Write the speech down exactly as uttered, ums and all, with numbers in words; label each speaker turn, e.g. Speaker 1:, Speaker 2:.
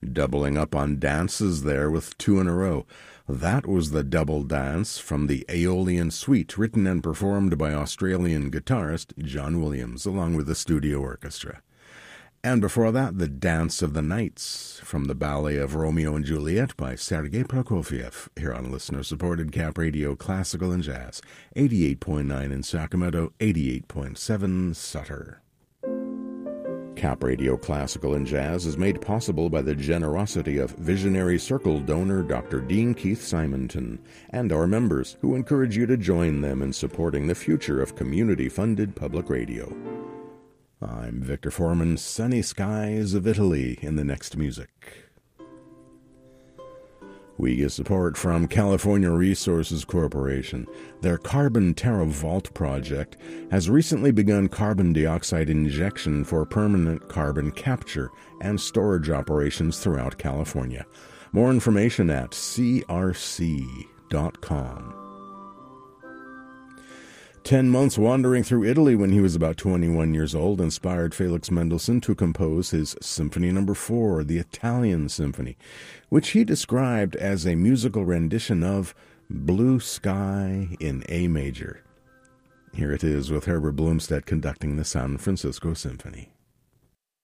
Speaker 1: doubling up on dances there with two in a row. That was the double dance from the Aeolian Suite, written and performed by Australian guitarist John Williams, along with the studio orchestra. And before that, the Dance of the Knights from the ballet of Romeo and Juliet by Sergei Prokofiev, here on listener-supported Cap Radio Classical and Jazz, eighty-eight point nine in Sacramento, eighty-eight point seven Sutter. Cap Radio Classical and Jazz is made possible by the generosity of Visionary Circle donor Doctor Dean Keith Simonton and our members, who encourage you to join them in supporting the future of community-funded public radio. I'm Victor Foreman, Sunny Skies of Italy in the next music. We get support from California Resources Corporation. Their Carbon Terra Vault project has recently begun carbon dioxide injection for permanent carbon capture and storage operations throughout California. More information at c r c dot com. Ten months wandering through Italy when he was about twenty-one years old inspired Felix Mendelssohn to compose his Symphony Number Four, the Italian Symphony, which he described as a musical rendition of Blue Sky in A major. Here it is with Herbert Blomstedt conducting the San Francisco Symphony.